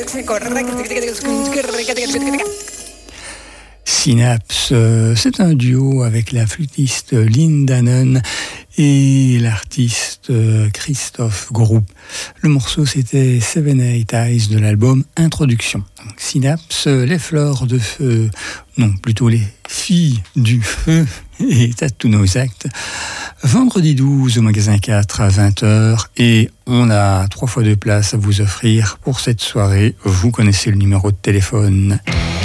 Synapse, c'est un duo avec la flûtiste Lynn Dannon et l'artiste Christophe Groux. Le morceau, c'était Seven Eight Eyes de l'album Introduction. Donc, Synapse, les fleurs de feu, non, plutôt les filles du feu, est à tous nos actes. Vendredi 12 au magasin 4 à 20h, et on a 3 fois 2 places à vous offrir pour cette soirée. Vous connaissez le numéro de téléphone.